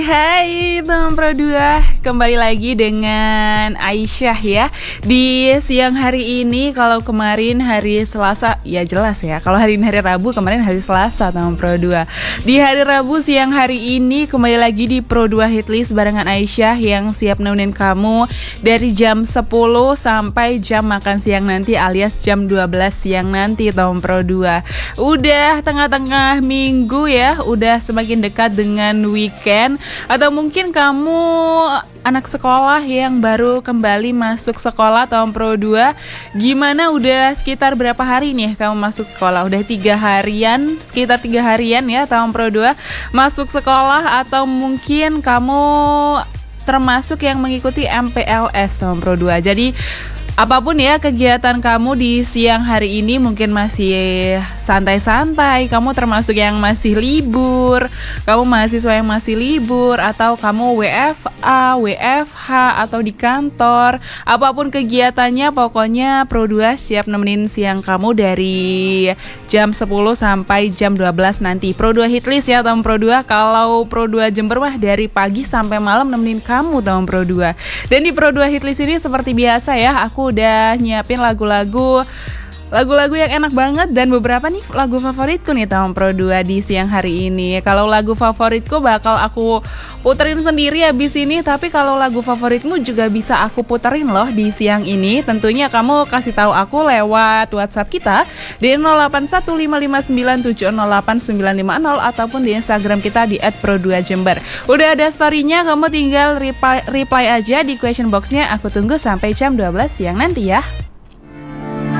Hai teman Pro 2, kembali lagi dengan Aisyah ya. Di siang hari ini, kalau kemarin hari Selasa, ya jelas ya. Kalau hari ini hari Rabu, kemarin hari Selasa teman Pro 2. Di hari Rabu siang hari ini, kembali lagi di Pro 2 Hitlist barengan Aisyah yang siap nemenin kamu dari jam 10 sampai jam makan siang nanti alias jam 12 siang nanti teman Pro 2. Udah tengah-tengah minggu ya, udah semakin dekat dengan weekend. Atau mungkin kamu anak sekolah yang baru kembali masuk sekolah tahun Pro 2. Gimana, udah sekitar berapa hari nih kamu masuk sekolah? Udah 3 harian, sekitar 3 harian ya tahun Pro 2 masuk sekolah. Atau mungkin kamu termasuk yang mengikuti MPLS tahun Pro 2. Jadi apapun ya kegiatan kamu di siang hari ini, mungkin masih santai-santai, kamu termasuk yang masih libur, kamu mahasiswa yang masih libur, atau kamu WFA, WFH, atau di kantor. Apapun kegiatannya, pokoknya Pro 2 siap nemenin siang kamu dari jam 10 sampai jam 12 nanti. Pro 2 Hitlist ya teman Pro 2. Kalau Pro 2 Jember mah dari pagi sampai malam nemenin kamu teman Pro 2. Dan di Pro 2 Hitlist ini seperti biasa ya, aku udah nyiapin lagu-lagu yang enak banget dan beberapa nih lagu favoritku nih tahun Pro 2 di siang hari ini. Kalau lagu favoritku bakal aku puterin sendiri abis ini, tapi kalau lagu favoritmu juga bisa aku puterin loh di siang ini. Tentunya kamu kasih tahu aku lewat WhatsApp kita di 081559708950 ataupun di Instagram kita di @pro2jember. Udah ada story-nya, kamu tinggal reply aja di question box-nya. Aku tunggu sampai jam 12 siang nanti ya.